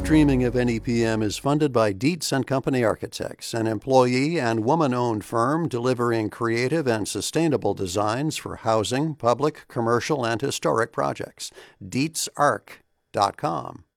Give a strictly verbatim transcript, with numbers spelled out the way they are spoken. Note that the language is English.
streaming of N E P M is funded by Dietz and Company Architects, an employee and woman-owned firm delivering creative and sustainable designs for housing, public, commercial, and historic projects. Dietz Arch dot com.